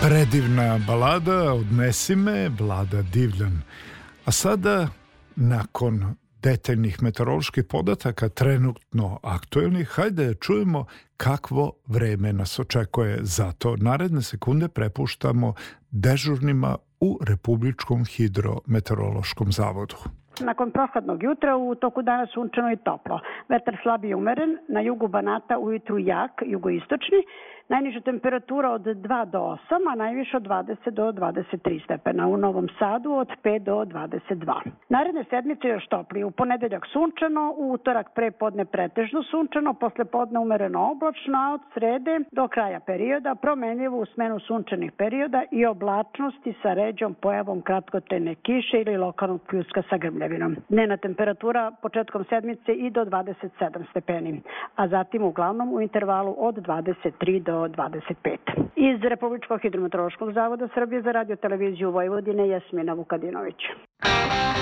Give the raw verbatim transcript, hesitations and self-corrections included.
Predivna balada Odnesi me, Vlada Divljan. A sada, nakon detaljnih meteoroloških podataka, trenutno aktuelnih, hajde čujemo kakvo vreme nas očekuje. Zato naredne sekunde prepuštamo dežurnima u Republičkom hidrometeorološkom zavodu. Nakon prohladnog jutra u toku dana sunčano i toplo. Vetar slab i umeren, na jugu Banata ujutru jak, jugoistočni. Najniža temperatura od dva do osam, a najviša od dvadeset do dvadeset tri stepena. U Novom Sadu od pet do dvadeset dva. Naredne sedmice još toplije. U ponedeljak sunčano, u utorak pre podne pretežno sunčano, posle podne umereno oblačno, a od srede do kraja perioda promenljivo u smenu sunčanih perioda i oblačnosti sa ređom pojavom kratkotrajne kiše ili lokalnog pljuska sa grmljavinom. Dnevna temperatura početkom sedmice i do dvadeset sedam stepeni, a zatim uglavnom u intervalu od dvadeset tri do dvadeset pet. Iz Republičkog hidrometeorološkog zavoda Srbije za radio televiziju Vojvodine, Jasmina Vukadinović.